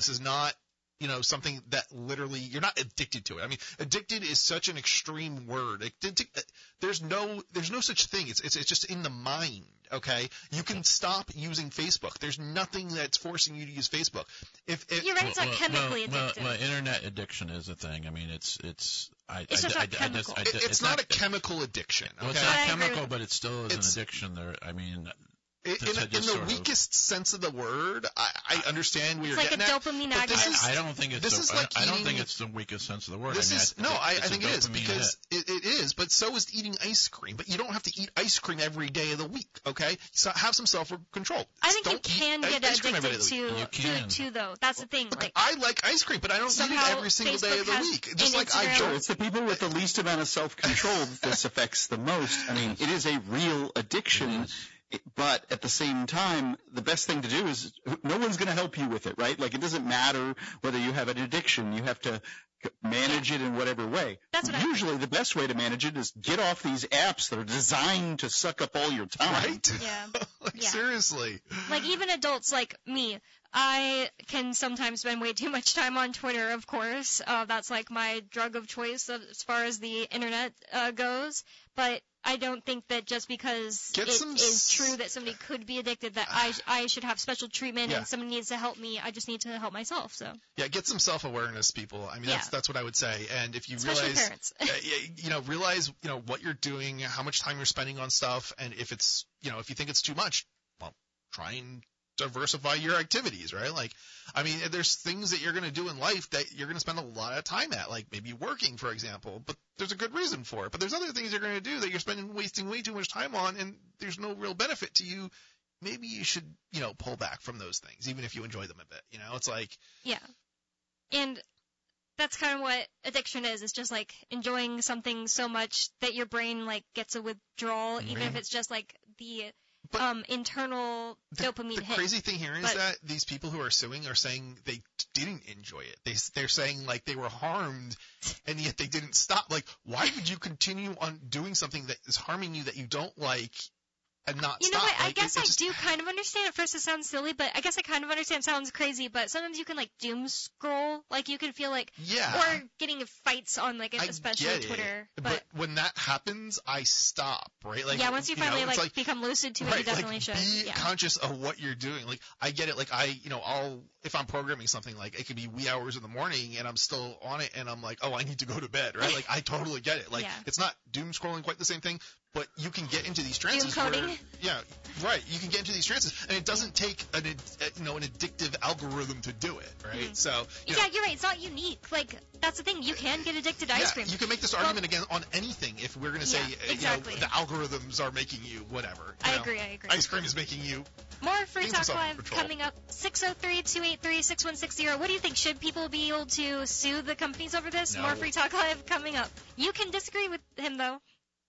This is not, something that literally you're not addicted to it. I mean, addicted is such an extreme word. There's no such thing. It's just in the mind. Okay, you can stop using Facebook. There's nothing that's forcing you to use Facebook. You're right. It's not chemically addictive. Well, internet addiction is a thing. I mean, it's just not chemical. It's not a chemical addiction. Okay? Well, it's not chemical, but it still is an addiction. There. I mean. In the weakest sense of the word, I understand where you're getting at. It's like a dopamine agonist. I don't think it's I don't think it's the weakest sense of the word. I think it is because it is, but so is eating ice cream. But you don't have to eat ice cream every day of the week, okay? So have some self-control. I think you can get addicted to though. That's the thing. Look, I like ice cream, but I don't eat it every single day of the week. Just like I do. It's the people with the least amount of self-control that this affects the most. I mean, it is a real addiction. But at the same time, the best thing to do is no one's going to help you with it, right? Like, it doesn't matter whether you have an addiction. You have to manage it in whatever way. Usually the best way to manage it is get off these apps that are designed to suck up all your time. Right? Yeah. Seriously. Like, even adults like me, I can sometimes spend way too much time on Twitter, of course. That's like my drug of choice as far as the internet goes. But I don't think that just because it is true that somebody could be addicted that I should have special treatment and somebody needs to help me. I just need to help myself. So get some self-awareness, people. I mean, that's what I would say. And if you especially realize, parents. realize what you're doing, how much time you're spending on stuff, and if it's if you think it's too much, well, try and diversify your activities, right? Like, I mean, there's things that you're going to do in life that you're going to spend a lot of time at, like maybe working, for example, but there's a good reason for it. But there's other things you're going to do that you're wasting way too much time on, and there's no real benefit to you. Maybe you should, pull back from those things, even if you enjoy them a bit. It's like... Yeah. And that's kind of what addiction is. It's just like enjoying something so much that your brain like gets a withdrawal, even if it's just like the... internal dopamine hit. The crazy thing here is that these people who are suing are saying they didn't enjoy it. They're saying like they were harmed, and yet they didn't stop. Like, why would you continue on doing something that is harming you that you don't like and not stop? You know what? I guess I do kind of understand. At first it sounds silly, but I guess I kind of understand. It sounds crazy, but sometimes you can like doom scroll. Like you can feel like or getting fights on like especially Twitter. But when that happens, I stop, right? Like once you finally like become lucid to it, you definitely should. Be conscious of what you're doing. Like I get it. Like I'll if I'm programming something, like it could be wee hours in the morning and I'm still on it and I'm like, oh, I need to go to bed, right? Like I totally get it. Like it's not doom scrolling quite the same thing. But you can get into these trances where, you can get into these trances, and it doesn't take an addictive algorithm to do it, right? Mm-hmm. So you're right. It's not unique. Like that's the thing. You can get addicted to ice cream. You can make this argument again on anything if we're going to say the algorithms are making you whatever. I agree. Ice cream is making you. More Free Talk Live coming up. 603-283-6160. What do you think? Should people be able to sue the companies over this? No. More Free Talk Live coming up. You can disagree with him though.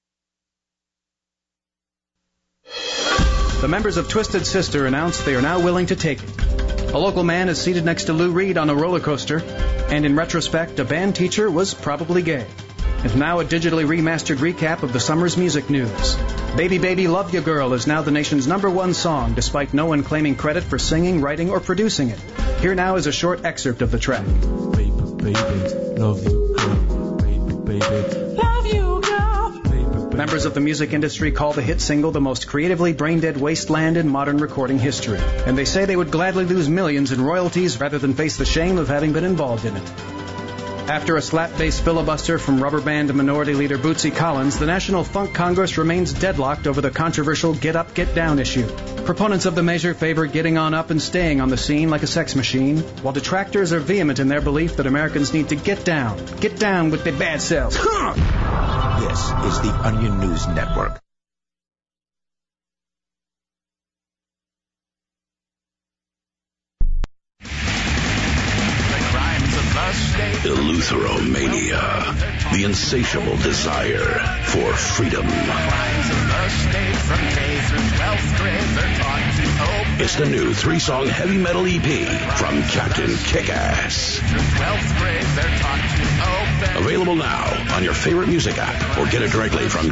The members of Twisted Sister announced they are now willing to take it. A local man is seated next to Lou Reed on a roller coaster, and in retrospect, a band teacher was probably gay. And now a digitally remastered recap of the summer's music news. Baby Baby Love Ya Girl is now the nation's #1 song, despite no one claiming credit for singing, writing, or producing it. Here now is a short excerpt of the track. Baby, baby, love you, girl. Baby, baby, love you, girl. Members of the music industry call the hit single the most creatively brain-dead wasteland in modern recording history. And they say they would gladly lose millions in royalties rather than face the shame of having been involved in it. After a slap-bass filibuster from rubber band minority leader Bootsy Collins, the National Funk Congress remains deadlocked over the controversial Get Up, Get Down issue. Proponents of the measure favor getting on up and staying on the scene like a sex machine, while detractors are vehement in their belief that Americans need to get down with their bad selves. This is the Onion News Network. Eleutheromania, the insatiable desire for freedom. It's the new 3-song heavy metal EP from Captain Kickass. Available now on your favorite music app or get it directly from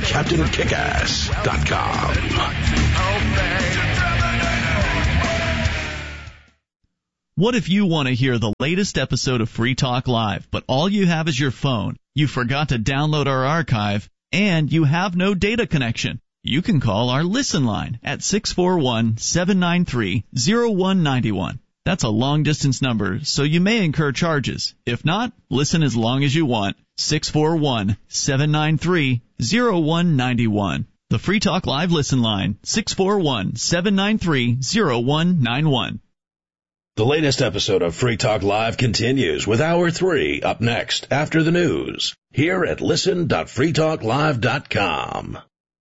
CaptainKickass.com. What if you want to hear the latest episode of Free Talk Live, but all you have is your phone, you forgot to download our archive, and you have no data connection? You can call our Listen line at 641-793-0191. That's a long-distance number, so you may incur charges. If not, listen as long as you want. 641-793-0191. The Free Talk Live Listen line, 641-793-0191. The latest episode of Free Talk Live continues with Hour 3 up next after the news here at listen.freetalklive.com.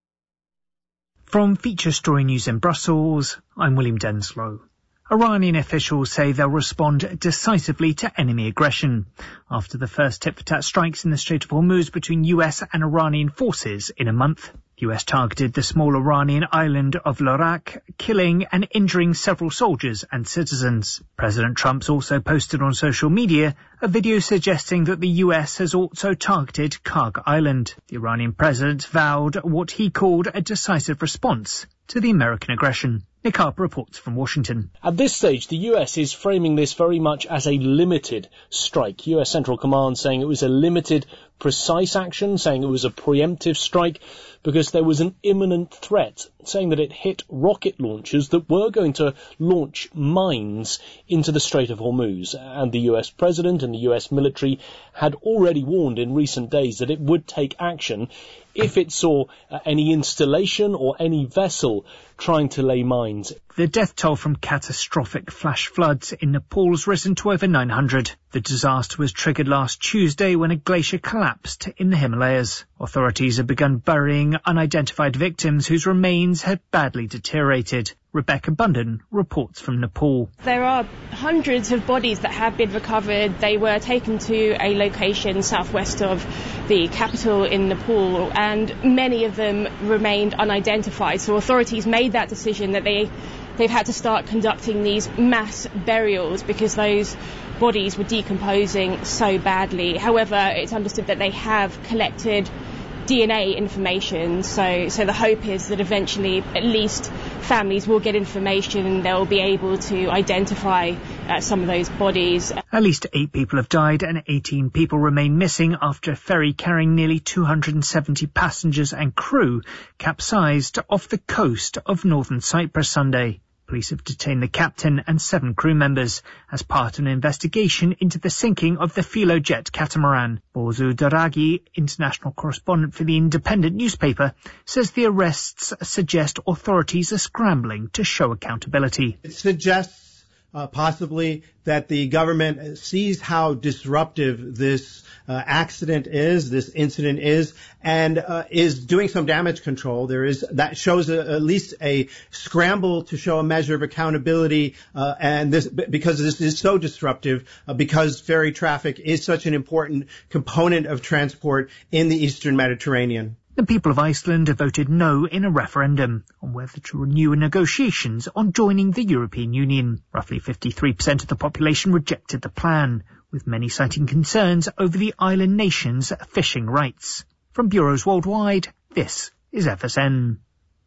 From Feature Story News in Brussels, I'm William Denslow. Iranian officials say they'll respond decisively to enemy aggression after the first tit-for-tat strikes in the Strait of Hormuz between US and Iranian forces in a month. The US targeted the small Iranian island of Lorak, killing and injuring several soldiers and citizens. President Trump's also posted on social media a video suggesting that the US has also targeted Karg Island. The Iranian president vowed what he called a decisive response to the American aggression. Nick Harper reports from Washington. At this stage, the US is framing this very much as a limited strike. US Central Command saying it was a limited, precise action, saying it was a preemptive strike because there was an imminent threat, saying that it hit rocket launchers that were going to launch mines into the Strait of Hormuz. And the US president and the US military had already warned in recent days that it would take action if it saw any installation or any vessel trying to lay mines. The death toll from catastrophic flash floods in Nepal has risen to over 900. The disaster was triggered last Tuesday when a glacier collapsed in the Himalayas. Authorities have begun burying unidentified victims whose remains had badly deteriorated. Rebecca Bunden reports from Nepal. There are hundreds of bodies that have been recovered. They were taken to a location southwest of the capital in Nepal, and many of them remained unidentified. So authorities made that decision that they've had to start conducting these mass burials because those bodies were decomposing so badly. However, it's understood that they have collected DNA information, so the hope is that eventually at least families will get information and they'll be able to identify some of those bodies. At least 8 people have died and 18 people remain missing after a ferry carrying nearly 270 passengers and crew capsized off the coast of northern Cyprus Sunday. Police have detained the captain and 7 crew members as part of an investigation into the sinking of the Filojet catamaran. Bozu Daragi, international correspondent for the Independent newspaper, says the arrests suggest authorities are scrambling to show accountability. It suggests possibly that the government sees how disruptive this accident is, this incident is, and is doing some damage control. That shows at least a scramble to show a measure of accountability, and this, because this is so disruptive, because ferry traffic is such an important component of transport in the Eastern Mediterranean. The people of Iceland have voted no in a referendum on whether to renew negotiations on joining the European Union. Roughly 53% of the population rejected the plan, with many citing concerns over the island nation's fishing rights. From bureaus worldwide, this is FSN.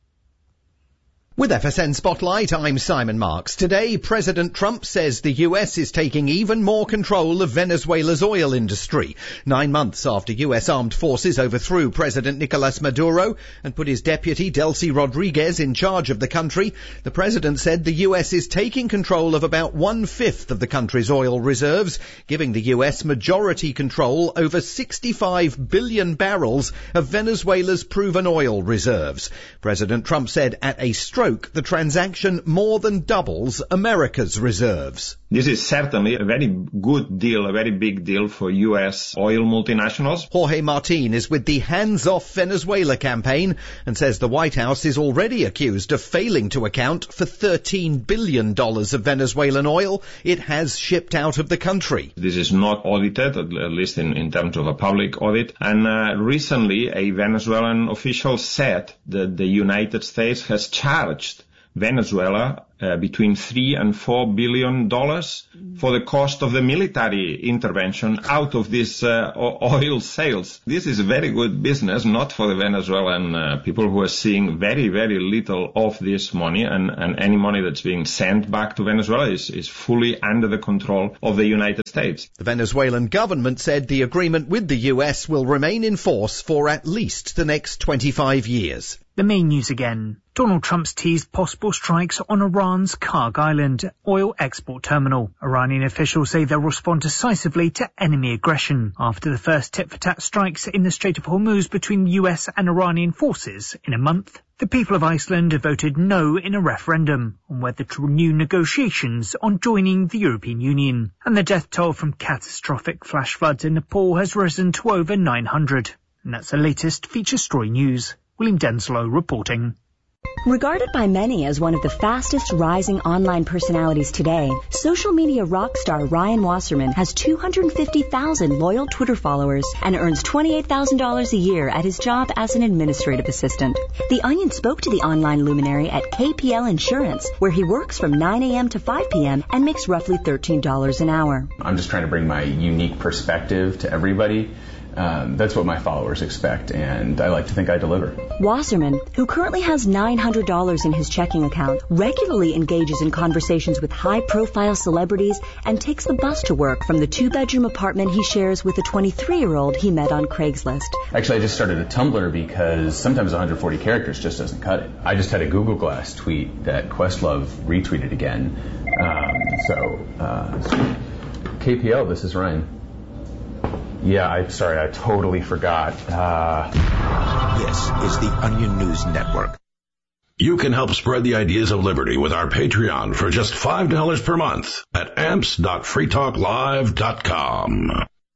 With FSN Spotlight, I'm Simon Marks. Today, President Trump says the US is taking even more control of Venezuela's oil industry. 9 months after US armed forces overthrew President Nicolas Maduro and put his deputy, Delcy Rodriguez, in charge of the country, the president said the US is taking control of about 1/5 of the country's oil reserves, giving the US majority control over 65 billion barrels of Venezuela's proven oil reserves. President Trump said at a stroke, the transaction more than doubles America's reserves. This is certainly a very good deal, a very big deal for U.S. oil multinationals. Jorge Martin is with the Hands Off Venezuela campaign and says the White House is already accused of failing to account for $13 billion of Venezuelan oil it has shipped out of the country. This is not audited, at least in terms of a public audit. And recently, a Venezuelan official said that the United States has charged Venezuela between $3 and $4 billion for the cost of the military intervention out of this oil sales. This is very good business, not for the Venezuelan people who are seeing very, very little of this money, and any money that's being sent back to Venezuela is fully under the control of the United States. The Venezuelan government said the agreement with the US will remain in force for at least the next 25 years. The main news again. Donald Trump's teased possible strikes on Iran's Karg Island oil export terminal. Iranian officials say they'll respond decisively to enemy aggression after the first tit-for-tat strikes in the Strait of Hormuz between US and Iranian forces in a month. The people of Iceland have voted no in a referendum on whether to renew negotiations on joining the European Union. And the death toll from catastrophic flash floods in Nepal has risen to over 900. And that's the latest feature story news. William Denslow reporting. Regarded by many as one of the fastest rising online personalities today, social media rock star Ryan Wasserman has 250,000 loyal Twitter followers and earns $28,000 a year at his job as an administrative assistant. The Onion spoke to the online luminary at KPL Insurance, where he works from 9 a.m. to 5 p.m. and makes roughly $13 an hour. I'm just trying to bring my unique perspective to everybody. That's what my followers expect, and I like to think I deliver. Wasserman, who currently has $900 in his checking account, regularly engages in conversations with high-profile celebrities and takes the bus to work from the 2-bedroom apartment he shares with a 23-year-old he met on Craigslist. Actually, I just started a Tumblr because sometimes 140 characters just doesn't cut it. I just had a Google Glass tweet that Questlove retweeted again. KPL, this is Ryan. Yeah, I'm sorry, I totally forgot. This is the Onion News Network. You can help spread the ideas of liberty with our Patreon for just $5 per month at amps.freetalklive.com.